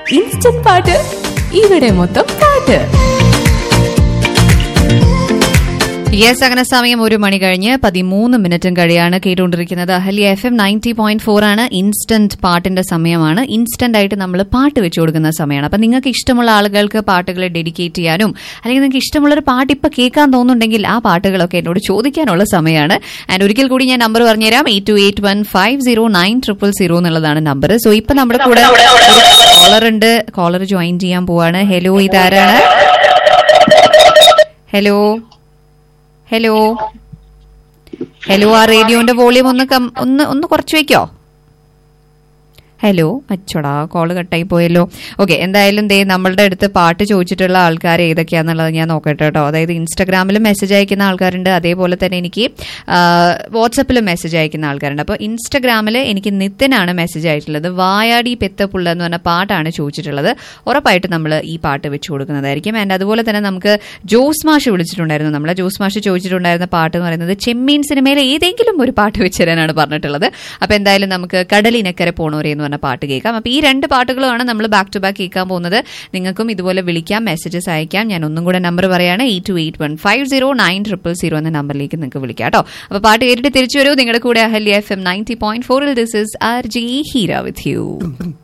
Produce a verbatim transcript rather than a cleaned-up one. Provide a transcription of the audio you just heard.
Instant പാട്ട് ഇവിടെ മൊത്തം പാട്ട്. യെസ്, അങ്ങനെ സമയം ഒരു മണി കഴിഞ്ഞ് പതിമൂന്ന് മിനിറ്റും കഴിയാണ്. കേട്ടുകൊണ്ടിരിക്കുന്നത് Ahalya F M ninety point four ആണ്. ഇൻസ്റ്റന്റ് പാട്ടിന്റെ സമയമാണ്. ഇൻസ്റ്റന്റ് ആയിട്ട് നമ്മൾ പാട്ട് വെച്ചു കൊടുക്കുന്ന സമയമാണ്. അപ്പൊ നിങ്ങൾക്ക് ഇഷ്ടമുള്ള ആളുകൾക്ക് പാട്ടുകളെ ഡെഡിക്കേറ്റ് ചെയ്യാനും അല്ലെങ്കിൽ നിങ്ങൾക്ക് ഇഷ്ടമുള്ളൊരു പാട്ട് ഇപ്പൊ കേൾക്കാൻ തോന്നുന്നുണ്ടെങ്കിൽ ആ പാട്ടുകളൊക്കെ എന്നോട് ചോദിക്കാനുള്ള സമയമാണ്. ആൻഡ് ഒരിക്കൽ കൂടി ഞാൻ നമ്പർ പറഞ്ഞുതരാം. Eight to eight one five zero nine triple zero എന്നുള്ളതാണ് നമ്പർ. സോ ഇപ്പൊ നമ്മുടെ കൂടെ കോളർ ഉണ്ട്. കോളർ ജോയിൻ ചെയ്യാൻ പോവാണ്. ഹലോ, ഇതാരാണ്? ഹലോ ഹലോ ഹലോ ആ റേഡിയോന്റെ വോളിയം ഒന്ന് ഒന്ന് ഒന്ന് കുറച്ച് വെക്കോ? ഹലോ, അച്ചോടാ കോള് കട്ടായി പോയല്ലോ. ഓക്കെ, എന്തായാലും ദേ നമ്മളുടെ അടുത്ത് പാട്ട് ചോദിച്ചിട്ടുള്ള ആൾക്കാർ ഏതൊക്കെയാന്നുള്ളത് ഞാൻ നോക്കട്ടെ കേട്ടോ. അതായത് ഇൻസ്റ്റാഗ്രാമിലും മെസ്സേജ് അയക്കുന്ന ആൾക്കാരുണ്ട്, അതേപോലെ തന്നെ എനിക്ക് വാട്സപ്പിലും മെസ്സേജ് അയക്കുന്ന ആൾക്കാരുണ്ട്. അപ്പോൾ ഇൻസ്റ്റാഗ്രാമിൽ എനിക്ക് നിതിനാണ് മെസ്സേജ് ആയിട്ടുള്ളത്. വായാടി പെത്തപ്പുള്ള എന്ന് പറഞ്ഞ പാട്ടാണ് ചോദിച്ചിട്ടുള്ളത്. ഉറപ്പായിട്ട് നമ്മൾ ഈ പാട്ട് വെച്ച് കൊടുക്കുന്നതായിരിക്കും. ആൻഡ് അതുപോലെ തന്നെ നമുക്ക് ജോസ് മാഷ് വിളിച്ചിട്ടുണ്ടായിരുന്നു. നമ്മളെ ജോസ് മാഷ് ചോദിച്ചിട്ടുണ്ടായിരുന്ന പാട്ട് എന്ന് പറയുന്നത് ചെമ്മീൻ സിനിമയിലെ ഏതെങ്കിലും ഒരു പാട്ട് വെച്ച് തരാനാണ് പറഞ്ഞിട്ടുള്ളത്. അപ്പോൾ എന്തായാലും നമുക്ക് കടലിനക്കരെ പോണോരേ എന്ന് പറഞ്ഞ പാട്ട് കേൾക്കാം. അപ്പൊ ഈ രണ്ട് പാട്ടുകളുമാണ് നമ്മൾ ബാക്ക് ടു ബാക്ക് കേൾക്കാൻ പോകുന്നത്. നിങ്ങൾക്കും ഇതുപോലെ വിളിക്കാം, മെസ്സേജസ് അയക്കാം. ഞാൻ ഒന്നും കൂടെ നമ്പർ പറയാണ്. Eight to eight one five zero nine triple zero എന്ന നമ്പറിലേക്ക് നിങ്ങൾക്ക് വിളിക്കാം കേട്ടോ. അപ്പൊ പാട്ട് കേട്ടിട്ട് തിരിച്ചു വരൂ. നിങ്ങളുടെ കൂടെ Ahalya F M ninety point ഫോറിൽ this is R G Heera with you.